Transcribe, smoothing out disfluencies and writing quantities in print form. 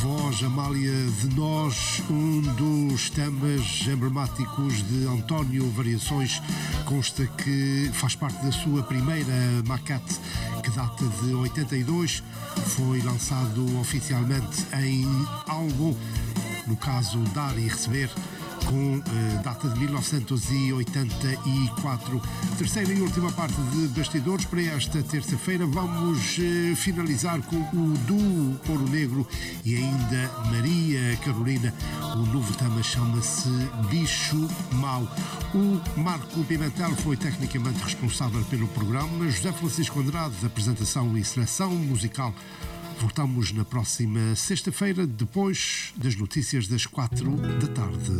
voz, Amália de Nós, um dos temas emblemáticos de António Variações, consta que faz parte da sua primeira maquete, que data de 82, foi lançado oficialmente em álbum, no caso Dar e Receber, com data de 1984. Terceira e última parte de Bastidores para esta terça-feira. Vamos finalizar com o duo Ouro Negro e ainda Maria Carolina. O novo tema chama-se Bicho Mau. O Marco Pimentel foi tecnicamente responsável pelo programa. José Francisco Andrade, apresentação e seleção musical. Voltamos na próxima sexta-feira, depois das notícias das 4 da tarde.